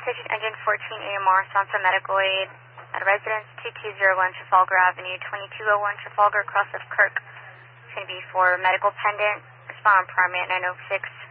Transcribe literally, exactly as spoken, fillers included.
Attention Engine fourteen A M R, Sansa Medical Aid at Residence two two zero one Trafalgar Avenue, twenty-two oh one Trafalgar, cross of Kirk. It's going to be for medical pendant. Respond primary at nine oh six.